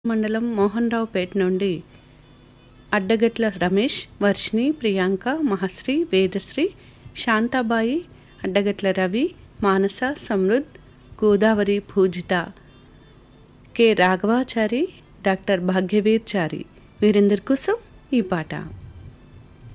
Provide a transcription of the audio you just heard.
మండలం మోహన్రావుపేట నుండి అడ్డగట్ల రమేష్, వర్షిణి, ప్రియాంక, మహశ్రీ, వేదశ్రీ, శాంతాబాయి, అడ్డగట్ల రవి, మానస, సమృద్, గోదావరి, పూజిత, K Raghavachari, doctor Bhagyaveer చారి వీరందరి కోసం ఈ పాట.